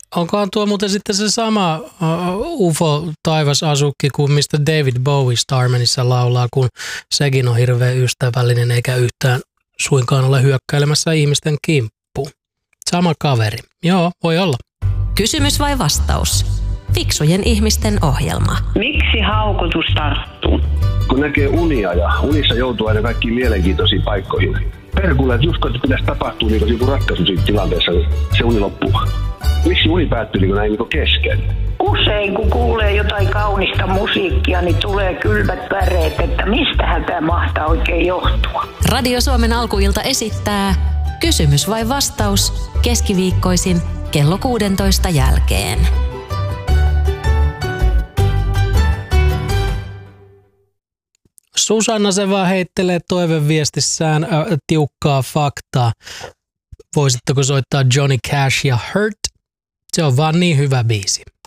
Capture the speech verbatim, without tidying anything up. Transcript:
Onkohan tuo muuten sitten se sama uh, U F O-taivasasukki kuin mistä David Bowie Starmanissa laulaa, kun sekin on hirveän ystävällinen eikä yhtään suinkaan ole hyökkäilemässä ihmisten kimppuun. Sama kaveri. Joo, voi olla. Kysymys vai vastaus? Fiksujen ihmisten ohjelma. Miksi haukotus tarttuu? Kun näkee unia ja unissa joutuu aina kaikkiin mielenkiintoisiin paikkoihin. Perkulle, että just kun pitäisi tapahtua niin joku ratkaisu siitä tilanteessa, niin se uni loppuu. Miksi uni päättyy niin näin niin kesken? Usein kun kuulee jotain kaunista musiikkia, niin tulee kylmät väreet, että mistähän tämä mahtaa oikein johtua. Radio Suomen alkuilta esittää Kysymys vai vastaus keskiviikkoisin kello kuusitoista jälkeen. Susanna se vaan heittelee toiveviestissään äh, tiukkaa faktaa. Voisitteko soittaa Johnny Cash ja Hurt? Se on vaan niin hyvä biisi.